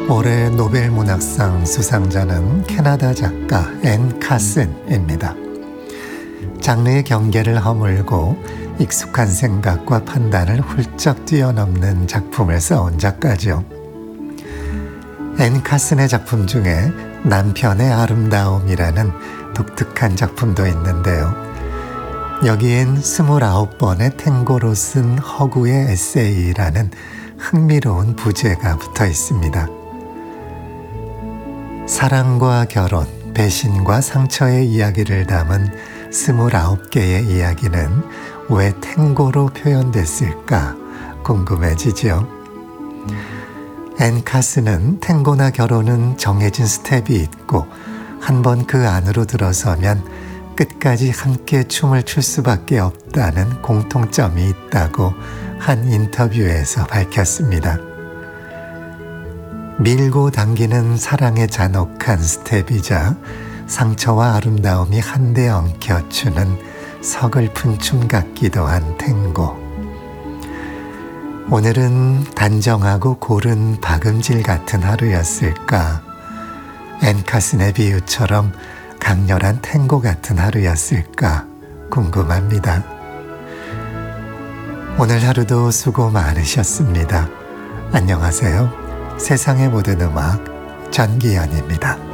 올해 노벨 문학상 수상자는 캐나다 작가 앤 카슨입니다. 장르의 경계를 허물고 익숙한 생각과 판단을 훌쩍 뛰어넘는 작품을 써온 작가죠. 앤 카슨의 작품 중에 남편의 아름다움이라는 독특한 작품도 있는데요. 여기엔 29번의 탱고로 쓴 허구의 에세이라는 흥미로운 부제가 붙어 있습니다. 사랑과 결혼, 배신과 상처의 이야기를 담은 29개의 이야기는 왜 탱고로 표현됐을까 궁금해지죠. 앤 카슨은 탱고나 결혼은 정해진 스텝이 있고 한번 그 안으로 들어서면 끝까지 함께 춤을 출 수밖에 없다는 공통점이 있다고 한 인터뷰에서 밝혔습니다. 밀고 당기는 사랑의 잔혹한 스텝이자 상처와 아름다움이 한데 엉켜추는 서글픈 춤 같기도 한 탱고. 오늘은 단정하고 고른 박음질 같은 하루였을까? 앤 카슨의 비유처럼 강렬한 탱고 같은 하루였을까 궁금합니다. 오늘 하루도 수고 많으셨습니다. 안녕하세요. 세상의 모든 음악 전기현입니다.